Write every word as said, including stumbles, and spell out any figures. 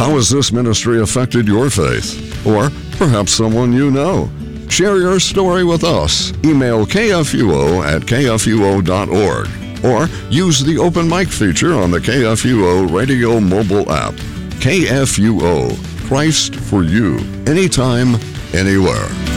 How has this ministry affected your faith? Or perhaps someone you know? Share your story with us. Email k f u o at k f u o dot org or use the open mic feature on the K F U O radio mobile app. K F U O, Christ for you, anytime, anywhere.